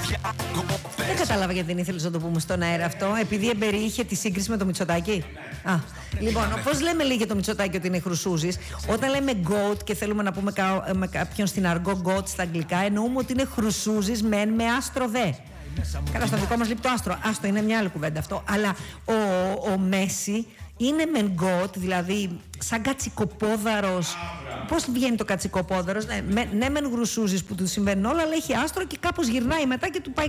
Δεν κατάλαβα γιατί δεν ήθελες να το πούμε στον αέρα αυτό. Επειδή εμπεριείχε τη σύγκριση με το Μητσοτάκη. Λοιπόν, πώς λέμε λέει για το Μητσοτάκη ότι είναι χρυσούζης? Όταν λέμε goat και θέλουμε να πούμε με κάποιον στην αργό goat στα αγγλικά, εννοούμε ότι είναι χρυσούζης μεν με άστρο δε. Καλά, στο δικό μας λείπει το άστρο. Άστο, είναι μια άλλη κουβέντα αυτό. Αλλά ο Μέση είναι μεν goat, δηλαδή σαν κατσικοπόδαρος. Πώς βγαίνει το κατσικοπόδαρος? Ναι, μεν γρουσούζης που του συμβαίνουν όλα, αλλά έχει άστρο και κάπως γυρνάει μετά και του πάει